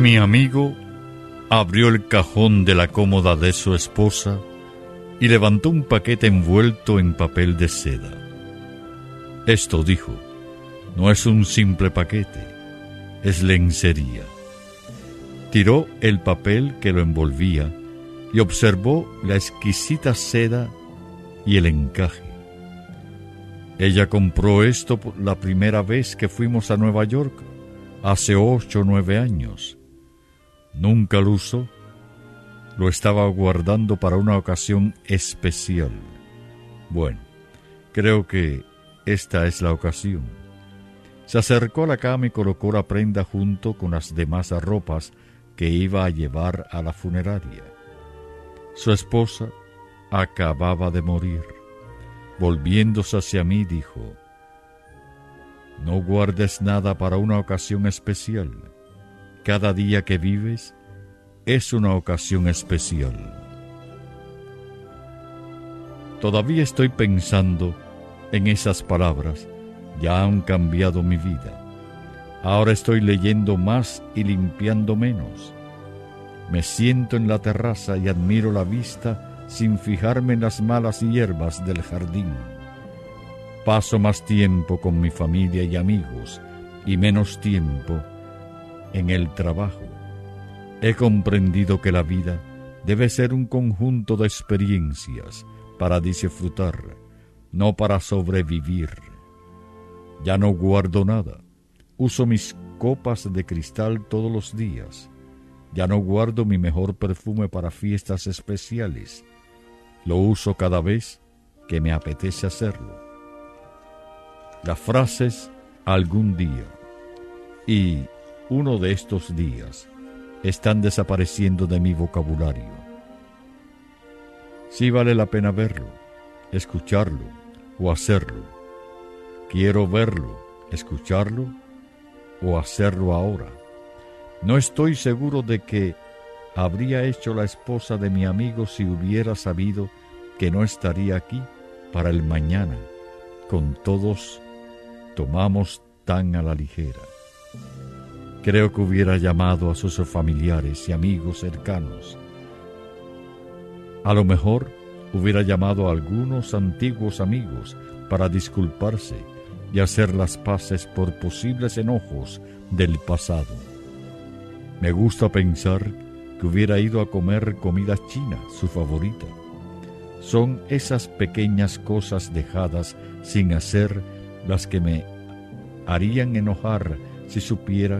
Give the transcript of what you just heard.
Mi amigo abrió el cajón de la cómoda de su esposa y levantó un paquete envuelto en papel de seda. Esto, dijo, no es un simple paquete, es lencería. Tiró el papel que lo envolvía y observó la exquisita seda y el encaje. Ella compró esto por la primera vez que fuimos a Nueva York, hace 8 o 9 años. Nunca lo usó. Lo estaba guardando para una ocasión especial. Bueno, creo que esta es la ocasión. Se acercó a la cama y colocó la prenda junto con las demás ropas que iba a llevar a la funeraria. Su esposa acababa de morir. Volviéndose hacia mí, dijo: no guardes nada para una ocasión especial. Cada día que vives es una ocasión especial. Todavía estoy pensando en esas palabras. Ya han cambiado mi vida. Ahora estoy leyendo más y limpiando menos. Me siento en la terraza y admiro la vista sin fijarme en las malas hierbas del jardín. Paso más tiempo con mi familia y amigos y menos tiempo en el trabajo. He comprendido que la vida debe ser un conjunto de experiencias para disfrutar, no para sobrevivir. Ya no guardo nada. Uso mis copas de cristal todos los días. Ya no guardo mi mejor perfume para fiestas especiales. Lo uso cada vez que me apetece hacerlo. Las frases algún día y uno de estos días están desapareciendo de mi vocabulario. Sí vale la pena verlo, escucharlo o hacerlo. Quiero verlo, escucharlo o hacerlo ahora. No estoy seguro de que habría hecho la esposa de mi amigo si hubiera sabido que no estaría aquí para el mañana. Con todos tomamos tan a la ligera. Creo que hubiera llamado a sus familiares y amigos cercanos. A lo mejor hubiera llamado a algunos antiguos amigos para disculparse y hacer las paces por posibles enojos del pasado. Me gusta pensar que hubiera ido a comer comida china, su favorita. Son esas pequeñas cosas dejadas sin hacer las que me harían enojar si supiera